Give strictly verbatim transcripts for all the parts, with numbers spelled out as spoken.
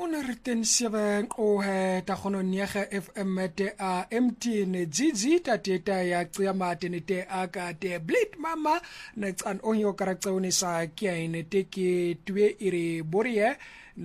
Ona riten seven o he ta khono niege F M te a M T ne Gigi ta teta ya tsia mate ne te aka te blit mama ne tsan onyo karaktsone sa kia ne te ke twe iri borie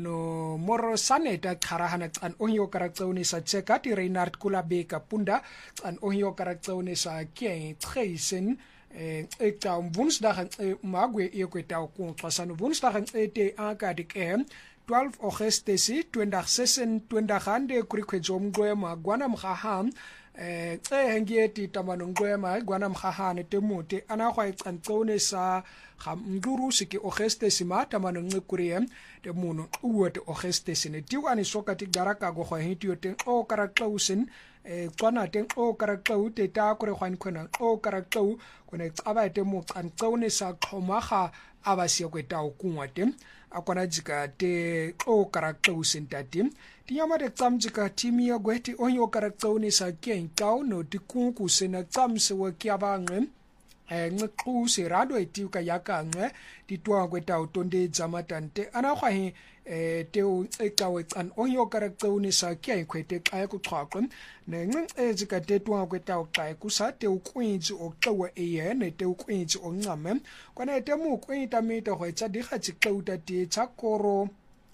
no moro sane ta kharahana tsan onyo karaktsone sa cheka ti Reinhard Kulabeka punda tsan onyo karaktsone sa kia tseisen eh ekta woensdag magwe ekweta ku tsano woensdag ete aka dik em twelve Augustus twenty twenty-six hande kurikwejo mgwema gwana mkhaham eh hengieti tamano mgwema gwana mkhahane temuti anakhwa icantone sa khamnguru siki Augustus ma tamano ngikurie temuno uwote Augustus ne tiwani sokati garaka go khwahitio ten o karaktlausen eh tswana ten o karaklau te ta kore khwan khona o karaklau kone tsaba temu cantone sa khomaga abasiya kweta ukungwate akwana jika te o karakta sentati tiyama de tsamjika timi ya gweti onyo karakta unisa kien kau no tikunku sena tsamse wa kiabangwe eh nqu se rado etiuka yaka ngwe ditwa gweta utonde jamatante anakhwa he eh teo ekawe tsan onyo karakta unisa kien kwete kaya kuchaqwe ne nqe jika tetwa gweta uqaya kusate ukwinji oqewe eye ne te ukwinji ongcame kwana temu kwinta mita hwetsa dikhatsi qeuta ti tsakoro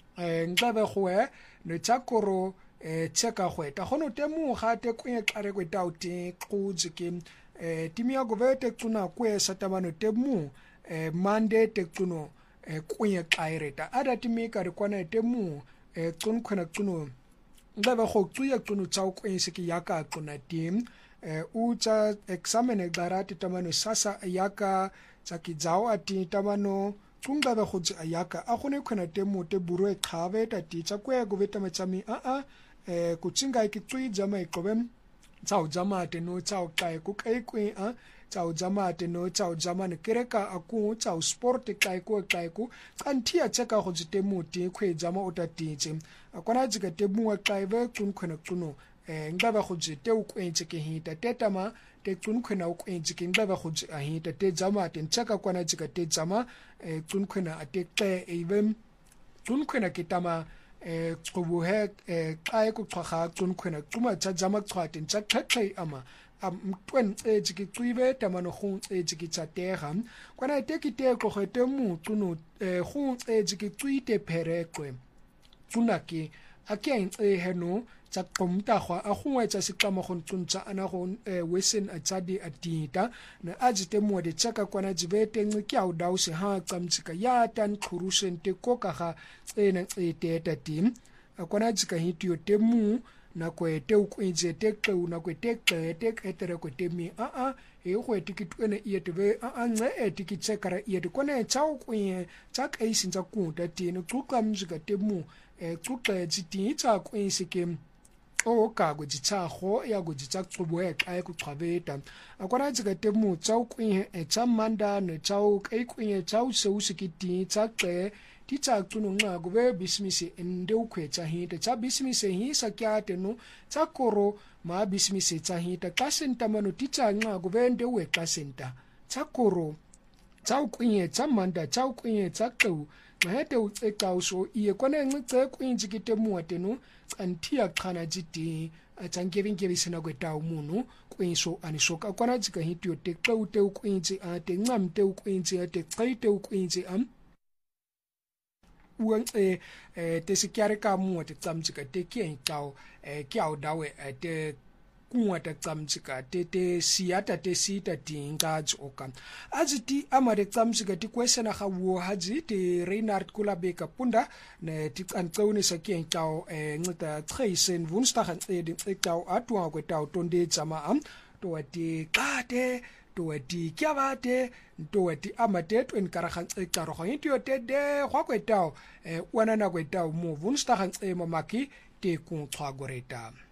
eh ngcabe khwe ne tsakoro eh tseka hweta khono temu khate kwinye qare kweta uti qujike eh timia govete tsuna kwesa tamano temu eh mande tektuno eh kwinye qaireta ada timika rikwana temu eh tsunkhona tsuno ngaba go tsuya tsuno tsao kwese ke yaka tsona tim eh ucha examine garati tamano sasa yaka tsakizao ati tamano tsungabe go tsi yaka a gone khona temu te buro e khabe ta ti tsa kwe go beta matsami a a eh kutsinga ke tsui jama ikobe tsao jama te no tsao kai ku kai kwe a tsao jama te no tsao jama ne kereka aku tsao sport kai ku kai ku kantia tseka go temu te khwe jama otatitse akwana jika temu wa kai ve tsun khona tsuno eh ngaba go te ukwentse ke hita tetama te tsun khona ukwentse ke ngaba go a hita te jama te tsaka kwana jika te jama eh tsun khona atekte even tsun khona kitama eh tsubuhe eh kai ku tshwaga tsun khona tsuma tsa jama tshwate tsa tlhatlhai ama am twen e jiki tsuibe tamano khung e jiki tsatega kwana tekite go gete mu tsuno eh khung e jiki tsuite pherekwe tsunaki akeng e heno tsa qomta khwa a khungwe tsa siqama go tsuntsa ana go wesen a tsadi atita na ajite mo de tsaka kwana jibete ngiki au dause ha tsamtsika ya tan khurusen te koka ga tsena tsete tatim akwana jika hitio temu na kwete ukwinje tekeu na kwete kwete etere kwete mi a a e go tikitwene ietwe a a nce etikitsekara iet kone tsao kwinye tsak eisinza kuta tino tsuka mzika temu e tsuka jiti tsa kwinsike o ka go ditsago ya go ditsa tsuboe ka go tshwabeta akwana tsika temu tsao kwinye e tsa manda ne tsao kai kwinye tsao seusikiti tsa ke titsa tsuno nga go be business ende ukhwetsa hita tsa business hi sakyate no tsa koro ma business tsa hita ka senta mano titsa nga go be ende we ka senta tsa koro tsa ukwinye tsa manda tsa ukwinye tsa qeu mahete u tseka so iye kwana ngce kwinji kitemu ateno tsantia khana jiti atsangebi ngebi sina kweta umuntu kwinso anisoka kwana jika hitio te qeu te ukwinji ate ngamte ukwinji ate qaite ukwinji am uang e te sikiare ka mu te tsamtsika te kien tao e kiao dawe te kuwa ta tsamtsika te te siata te sita tinga tsoka aziti amare tsamtsika ti kwesena ga wo haji te Reinhard Kulabeka punda ne ti tsantsone sa kien tao e ngita tseisen woensdag e de tao atwa ko tao tonde tsama am to ati kate to ati kyavate to ati amate to en karagan e karo go intio te de go kwetao e wana na kwetao mo woensdag e mamaki te ku tshwagoreta.